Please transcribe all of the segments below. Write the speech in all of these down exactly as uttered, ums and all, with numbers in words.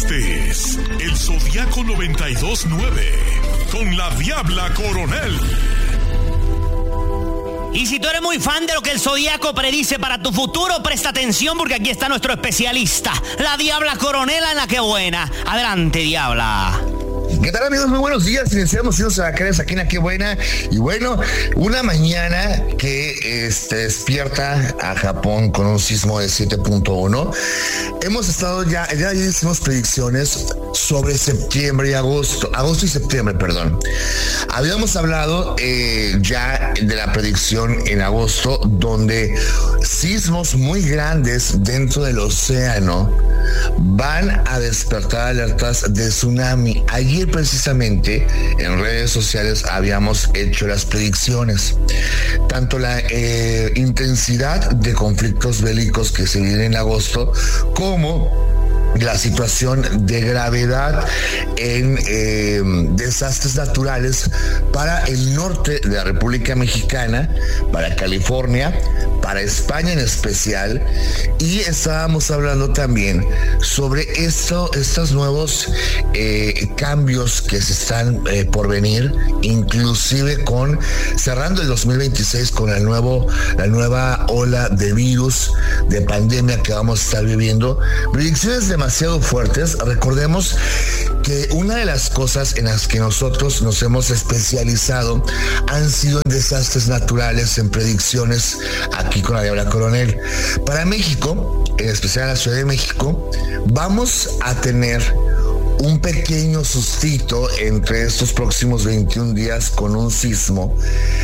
Este es el Zodiaco noventa y dos nueve con la Diabla Coronel. Y si tú eres muy fan de lo que el Zodiaco predice para tu futuro, presta atención porque aquí está nuestro especialista, la Diabla Coronela en La Que Buena. Adelante, Diabla. ¿Qué tal, amigos? Muy buenos días. Iniciamos siendo huracanes aquí en La Que Buena. Y bueno, una mañana que este, despierta a Japón con un sismo de siete punto uno. Hemos estado ya, ya hicimos predicciones sobre septiembre y agosto, agosto y septiembre, perdón. Habíamos hablado eh, ya de la predicción en agosto, donde sismos muy grandes dentro del océano van a despertar alertas de tsunami. Ayer precisamente en redes sociales habíamos hecho las predicciones, tanto la eh, intensidad de conflictos bélicos que se vienen en agosto como la situación de gravedad en eh, desastres naturales para el norte de la República Mexicana, para California, para España en especial, y estábamos hablando también sobre esto, estos nuevos eh, cambios que se están eh, por venir, inclusive con cerrando el dos mil veintiséis con el nuevo, la nueva ola de virus, de pandemia que vamos a estar viviendo. Predicciones demasiado fuertes. Recordemos que una de las cosas en las que nosotros nos hemos especializado han sido en desastres naturales, en predicciones aquí con la Diabla Coronel. Para México, en especial la Ciudad de México, vamos a tener un pequeño sustito entre estos próximos veintiún días con un sismo,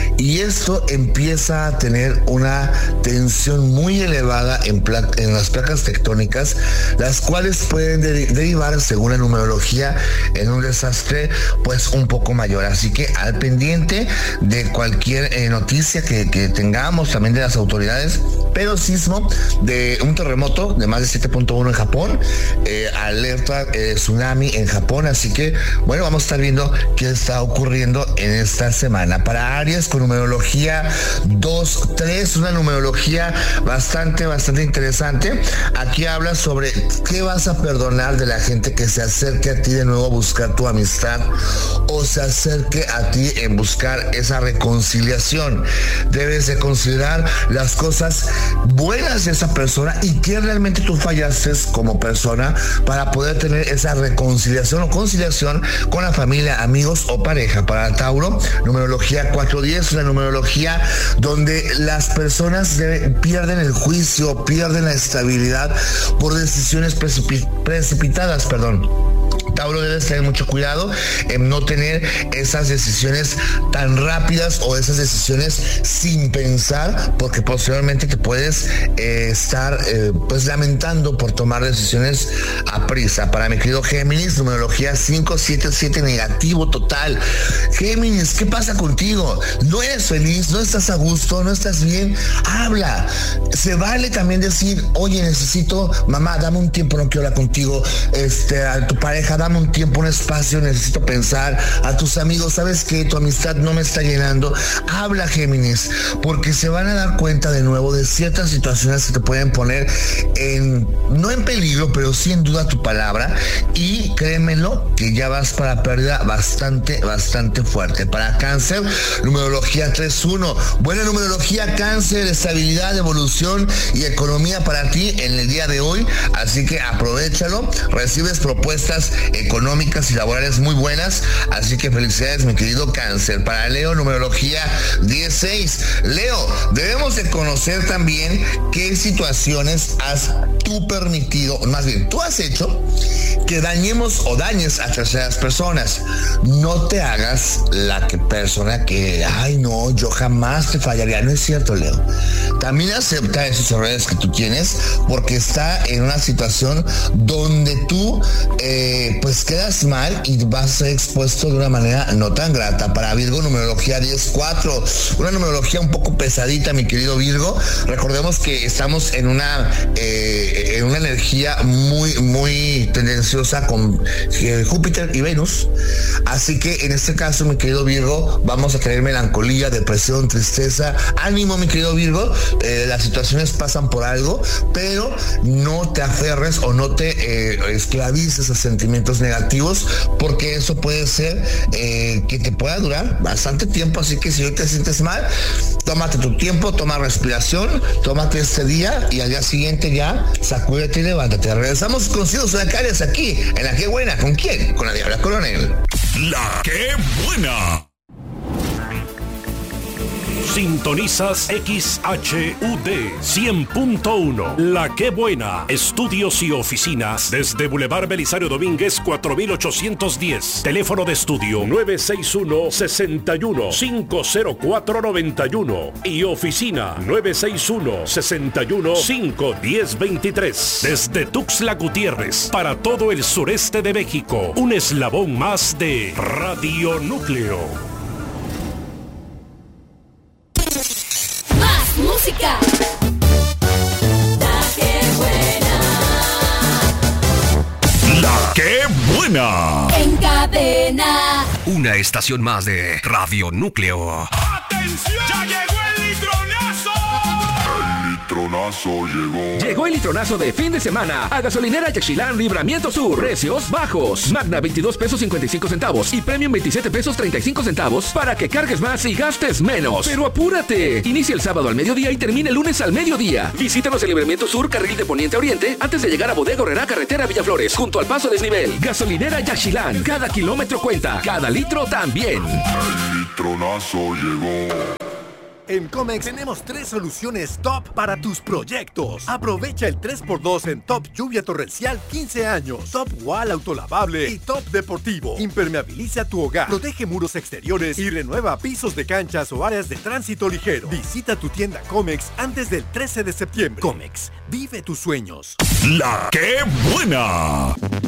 y esto empieza a tener una tensión muy elevada en, pla- en las placas tectónicas, las cuales pueden de- derivar, según la numerología, en un desastre pues un poco mayor. Así que al pendiente de cualquier eh, noticia que, que tengamos, también de las autoridades. Pero sismo de un terremoto de más de siete punto uno en Japón, eh, alerta eh, tsunami en Japón. Así que bueno, vamos a estar viendo qué está ocurriendo en esta semana. Para Aries, con numerología dos tres, una numerología bastante, bastante interesante. Aquí habla sobre qué vas a perdonar de la gente que se acerque a ti de nuevo a buscar tu amistad o se acerque a ti en buscar esa reconciliación. Debes de considerar las cosas buenas de esa persona y que realmente tú fallaste como persona para poder tener esa reconciliación o conciliación con la familia, amigos o pareja. Para Tauro, numerología cuatro diez, una numerología donde las personas debe, pierden el juicio, pierden la estabilidad por decisiones precipi- precipitadas, perdón. Tauro, debes tener mucho cuidado en no tener esas decisiones tan rápidas o esas decisiones sin pensar, porque posteriormente te puedes eh, estar eh, pues lamentando por tomar decisiones a prisa. Para mi querido Géminis, numerología cinco siete siete, negativo total. Géminis, ¿qué pasa contigo? ¿No eres feliz? ¿No estás a gusto? ¿No estás bien? Habla. Se vale también decir, oye, necesito, mamá, dame un tiempo, no quiero hablar contigo. Este, a tu pareja, dame un tiempo, un espacio, necesito pensar. A tus amigos, ¿sabes qué? Tu amistad no me está llenando. Habla, Géminis, porque se van a dar cuenta de nuevo de ciertas situaciones que te pueden poner en, no en peligro, pero sí en duda tu palabra, y créemelo que ya vas para pérdida bastante, bastante fuerte. Para Cáncer, numerología tres uno, buena numerología, Cáncer, estabilidad, evolución y economía para ti en el día de hoy, así que aprovechalo. Recibes propuestas económicas y laborales muy buenas, así que felicidades, mi querido Cáncer. Para Leo, numerología dieciséis, Leo, debemos de conocer también qué situaciones has tú permitido, más bien tú has hecho que dañemos o dañes a terceras personas. No te hagas la que persona que, ay no, yo jamás te fallaría. No es cierto, Leo. También acepta esos errores que tú tienes, porque está en una situación donde tú eh, pues quedas mal y vas a ser expuesto de una manera no tan grata. Para Virgo, numerología diez cuatro, una numerología un poco pesadita, mi querido Virgo. Recordemos que estamos en una eh, eh, en una energía muy, muy tendenciosa con eh, Júpiter y Venus. Así que en este caso, mi querido Virgo, vamos a tener melancolía, depresión, tristeza, ánimo, mi querido Virgo. Eh, las situaciones pasan por algo, pero no te aferres o no te eh, esclavices a sentimientos negativos, porque eso puede ser eh, que te pueda durar bastante tiempo. Así que si hoy te sientes mal, tómate tu tiempo, toma respiración, tómate este día y al día siguiente ya sacúdete y levántate. Regresamos con Ciudad Zodacales aquí en La Qué Buena. ¿Con quién? Con la Diabla Coronel. La Qué Buena. Sintonizas X H U D cien punto uno. La Qué Buena. Estudios y oficinas desde Boulevard Belisario Domínguez cuatro mil ochocientos diez. Teléfono de estudio nueve seis uno, seis uno, cinco cero cuatro, nueve uno y oficina nueve seis uno, seis uno, cinco uno cero, dos tres. Desde Tuxtla Gutiérrez para todo el sureste de México. Un eslabón más de Radio Núcleo. Música. La Qué Buena. La Qué Buena. En cadena. Una estación más de Radio Núcleo. ¡Atención! ¡Ya llegó el litronazo! El litronazo llegó. Llegó el litronazo de fin de semana a Gasolinera Yaxchilán Libramiento Sur. Precios bajos. Magna veintidós pesos cincuenta y cinco centavos y Premium veintisiete pesos treinta y cinco centavos para que cargues más y gastes menos. Pero apúrate. Inicia el sábado al mediodía y termina el lunes al mediodía. Visítanos en Libramiento Sur, carril de poniente a oriente, antes de llegar a Bodega Horrera, carretera Villaflores, junto al paso desnivel. Gasolinera Yaxchilán. Cada kilómetro cuenta. Cada litro también. El litronazo llegó. En Comex tenemos tres soluciones top para tus proyectos. Aprovecha el tres por dos en Top Lluvia Torrencial quince años, Top Wall Autolavable y Top Deportivo. Impermeabiliza tu hogar, protege muros exteriores y renueva pisos de canchas o áreas de tránsito ligero. Visita tu tienda Comex antes del trece de septiembre. Comex, vive tus sueños. La Qué Buena.